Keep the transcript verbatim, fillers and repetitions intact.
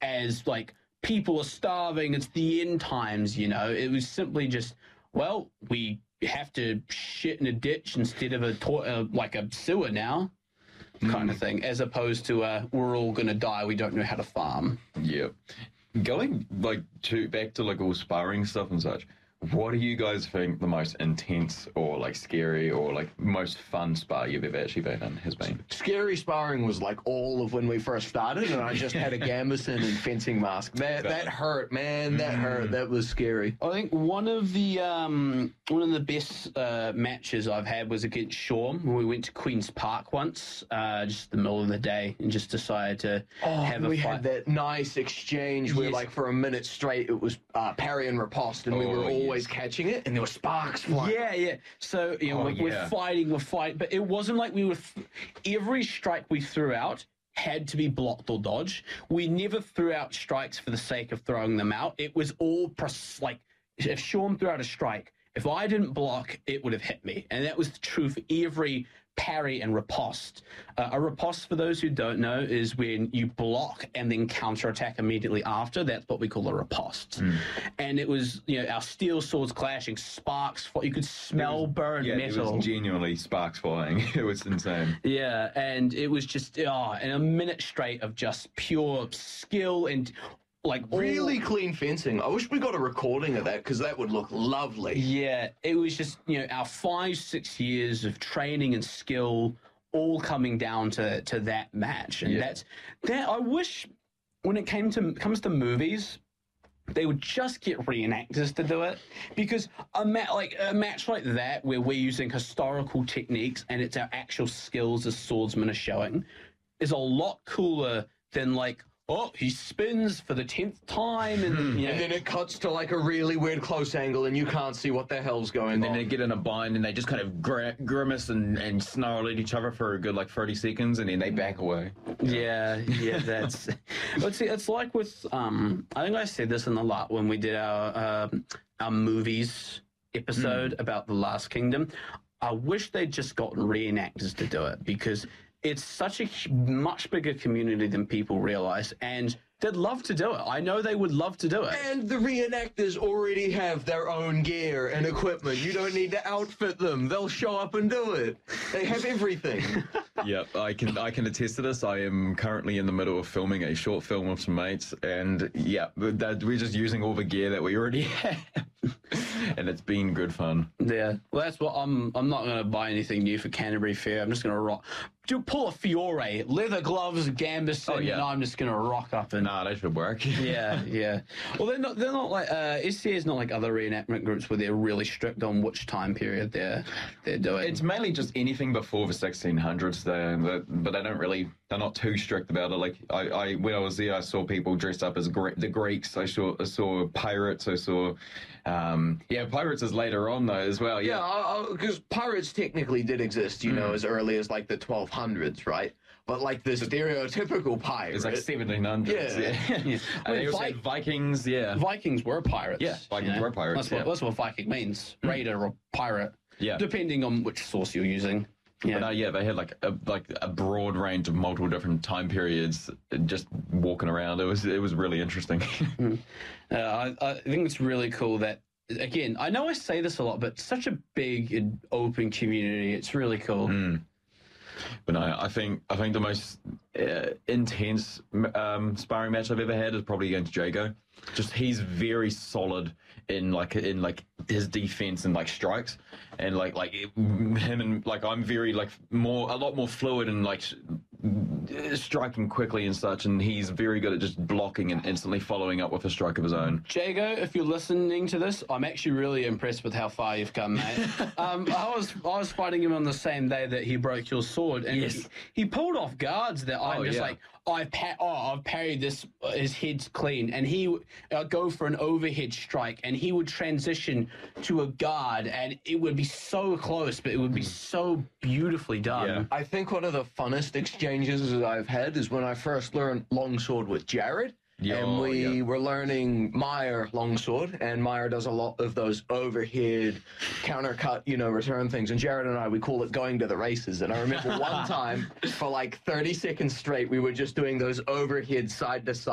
as like people are starving, it's the end times, you know. It was simply just, well, we have to shit in a ditch instead of a to- uh, like a sewer now, kind of thing, as opposed to uh, we're all gonna die, we don't know how to farm. Yeah. Going like to back to like all sparring stuff and such. What do you guys think the most intense or like scary or like most fun spar you've ever actually been in has been? Scary sparring was like all of when we first started, and I just had a gambeson and fencing mask. That that hurt, man. That hurt. That was scary. I think one of the um, one of the best uh, matches I've had was against Sean when we went to Queen's Park once, uh, just the middle of the day, and just decided to Oh, have a we fight. had that nice exchange where, Yes. like, for a minute straight, it was uh, parry and riposte, and we were Oh, always yes. catching it, and there were sparks flying. Yeah, yeah. So, you know, Oh, we're, yeah. we're fighting, we're fighting, but it wasn't like we were. Th- every strike we threw out had to be blocked or dodged. We never threw out strikes for the sake of throwing them out. It was all pres- like if Sean threw out a strike, if I didn't block, it would have hit me, and that was the truth for every parry and riposte. Uh, a riposte, for those who don't know, is when you block and then counterattack immediately after. That's what we call a riposte. And it was, you know, our steel swords clashing, sparks. You could smell burned Yeah, metal. it was genuinely sparks flying. It was insane. Yeah, and it was just oh, and a minute straight of just pure skill and like all- Really clean fencing. I wish we got a recording of that, because that would look lovely. Yeah, it was just, you know, our five, six years of training and skill all coming down to, to that match. And Yeah. that's that. I wish when it came to comes to movies, they would just get reenactors to do it, because a ma- like a match like that where we're using historical techniques and it's our actual skills as swordsmen are showing is a lot cooler than like, oh, he spins for the tenth time, and you know, And then it cuts to like a really weird close angle, and you can't see what the hell's going And then on. they get in a bind and they just kind of gr- grimace and, and snarl at each other for a good like thirty seconds, and then they back away. yeah, yeah, that's. But see, it's like with um. I think I said this in the lot when we did our um our movies episode about the Last Kingdom. I wish they'd just gotten reenactors to do it, because it's such a hu- much bigger community than people realize, and they'd love to do it. I know they would love to do it. And the reenactors already have their own gear and equipment. You don't need to outfit them. They'll show up and do it. They have everything. Yep, I can I can attest to this. I am currently in the middle of filming a short film with some mates, and yeah, that we're just using all the gear that we already have, and it's been good fun. Yeah, well, that's what I'm. I'm not going to buy anything new for Canterbury Fair. I'm just going to rock. Do pull a Fiore, leather gloves, gambeson, Oh, yeah. and I'm just going to rock up and. Nah, that should work. Yeah, yeah. Well, they're not. They're not like uh, S C A is not like other reenactment groups where they're really strict on which time period they're they're doing. It's mainly just anything before the sixteen hundreds there, but, but they don't really, they're not too strict about it. Like, I, I when I was there, I saw people dressed up as Gre- the Greeks. I saw, I saw pirates. I saw, um, yeah, pirates is later on, though, as well. Yeah, Yeah. because pirates technically did exist, you know, as early as like the twelve hundreds, right? But like the stereotypical pirate. It's like seventeen hundreds. Yeah. Yeah. Yeah. And they Well, also Vi- had Vikings, yeah. Vikings were pirates. Yeah, Vikings you know? were pirates, That's what, yeah. that's what Viking means: raider or pirate. Yeah. Depending on which source you're using. Yeah. But uh, yeah, they had like a, like a broad range of multiple different time periods, uh, just walking around. It was it was really interesting. Uh, I, I think it's really cool that, again, I know I say this a lot, but such a big and open community. It's really cool. But no, I think I think the most uh, intense um, sparring match I've ever had is probably against Jago. Just he's very solid in like in like his defense and like strikes, and like like it, him and like I'm very like more a lot more fluid and like striking quickly and such, and he's very good at just blocking and instantly following up with a strike of his own. Jago, if you're listening to this, I'm actually really impressed with how far you've come, mate. um, I was I was fighting him on the same day that he broke your sword, and Yes. he, he pulled off guards that I'm Oh, just yeah. like, I've pa- oh I've parried this. Uh, his head's clean, and he would uh, go for an overhead strike, and he would transition to a guard, and it would be so close, but it would be so beautifully done. Yeah. I think one of the funnest exchanges that I've had is when I first learned longsword with Jared. Yeah, and we yeah. were learning Meyer longsword, and Meyer does a lot of those overhead countercut, you know, return things. And Jared and I, we call it going to the races. And I remember one time for like thirty seconds straight, we were just doing those overhead side to side.